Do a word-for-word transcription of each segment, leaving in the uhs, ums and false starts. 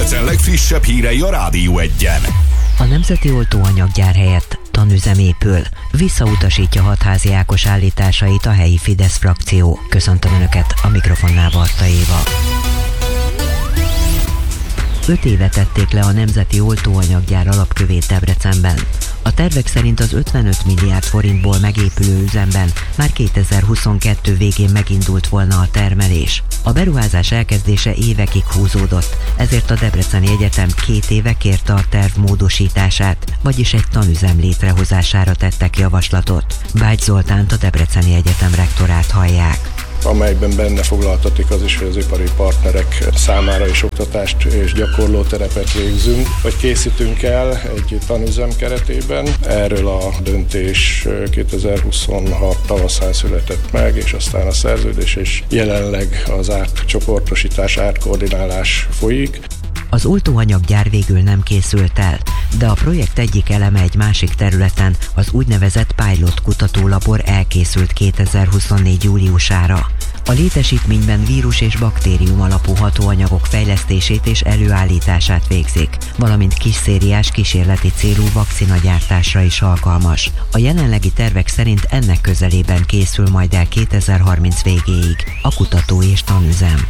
Debrecen legfrissebb hírei a Rádió Egyen. A Nemzeti Oltóanyaggyár helyett tanüzem épül. Visszautasítja hatházi Ákos állításait a helyi Fidesz frakció. Köszöntöm Önöket, a mikrofonnál Varta Éva. Öt éve tették le a Nemzeti Oltóanyaggyár alapkövét Debrecenben. A tervek szerint az ötvenöt milliárd forintból megépülő üzemben már kétezer-huszonkettő végén megindult volna a termelés. A beruházás elkezdése évekig húzódott, ezért a Debreceni Egyetem két éve kérte a terv módosítását, vagyis egy tanüzem létrehozására tettek javaslatot. Bács Zoltánt, a Debreceni Egyetem rektorát hallják, amelyben benne foglaltatik az is, hogy az ipari partnerek számára is oktatást és gyakorlóterepet végzünk, vagy készítünk el egy tanüzem keretében. Erről a döntés kétezer-huszonhat tavaszán született meg, és aztán a szerződés, és jelenleg az átcsoportosítás, átkoordinálás folyik. Az oltóanyaggyár végül nem készült el, de a projekt egyik eleme egy másik területen, az úgynevezett Pilot kutatólabor elkészült kétezer-huszonnégy júliusára. A létesítményben vírus és baktérium alapú hatóanyagok fejlesztését és előállítását végzik, valamint kisszériás kísérleti célú vakcinagyártásra is alkalmas. A jelenlegi tervek szerint ennek közelében készül majd el kétezer-harminc végéig a kutató és tanüzem.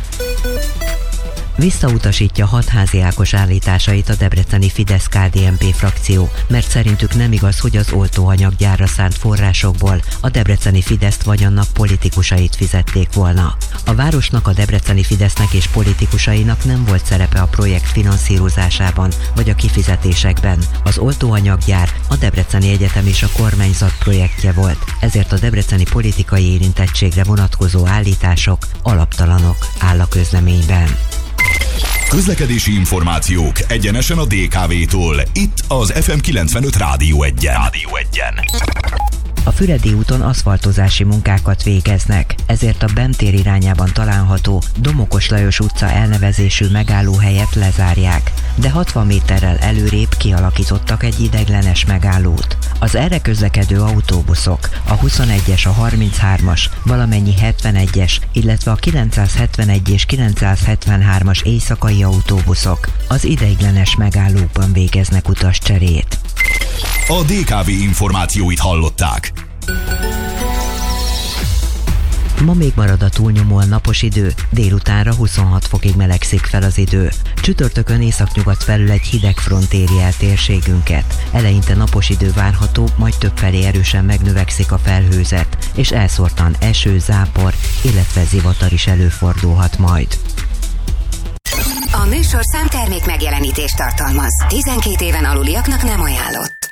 Visszautasítja hatházi Ákos állításait a debreceni Fidesz-ká dé en pé frakció, mert szerintük nem igaz, hogy az oltóanyaggyárra szánt forrásokból a debreceni Fideszt vagy annak politikusait fizették volna. A városnak, a debreceni Fidesznek és politikusainak nem volt szerepe a projekt finanszírozásában vagy a kifizetésekben. Az oltóanyaggyár a Debreceni Egyetem és a kormányzat projektje volt, ezért a debreceni politikai érintettségre vonatkozó állítások alaptalanok, áll a közleményben. Közlekedési információk egyenesen a dé ká vé-tól. Itt az ef em kilencvenöt Rádió Egyen. Rádió Egyen. A Füredi úton aszfaltozási munkákat végeznek, ezért a Bem tér irányában található Domokos Lajos utca elnevezésű megállóhelyet lezárják, de hatvan méterrel előrébb kialakítottak egy ideiglenes megállót. Az erre közlekedő autóbuszok, a huszonegyes, a harminchármas, valamennyi hetvenegyes, illetve a kilencszázhetvenegy és kilencszázhetvenhármas éjszakai autóbuszok az ideiglenes megállókban végeznek utascserét. A dé ká vé információit hallották. Ma még marad a túlnyomóan napos idő, délutánra huszonhat fokig melegszik fel az idő. Csütörtökön északnyugat felül egy hideg front éri el térségünket. Eleinte napos idő várható, majd többfelé erősen megnövekszik a felhőzet, és elszórtan eső, zápor, illetve zivatar is előfordulhat majd. A műsorszám termék megjelenítést tartalmaz. tizenkét éven aluliaknak nem ajánlott.